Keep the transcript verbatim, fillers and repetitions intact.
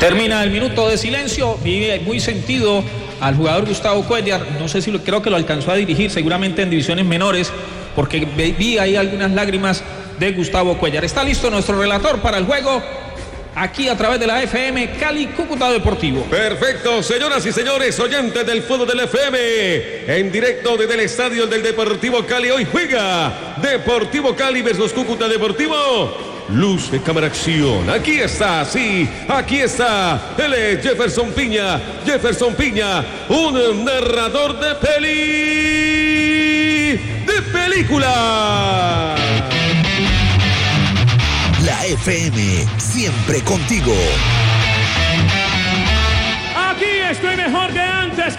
Termina el minuto de silencio, vive muy sentido al jugador Gustavo Cuéllar, no sé si lo, creo que lo alcanzó a dirigir seguramente en divisiones menores, porque vi ahí algunas lágrimas de Gustavo Cuéllar. Está listo nuestro relator para el juego, aquí a través de la F M Cali Cúcuta Deportivo. Perfecto, señoras y señores, oyentes del fútbol del F M, en directo desde el estadio del Deportivo Cali. Hoy juega Deportivo Cali versus Cúcuta Deportivo. Luz de cámara, acción. Aquí está, sí, aquí está. Él es Jefferson Piña. Jefferson Piña, un narrador de peli. de película. La F M, siempre contigo. Aquí estoy mejor que antes.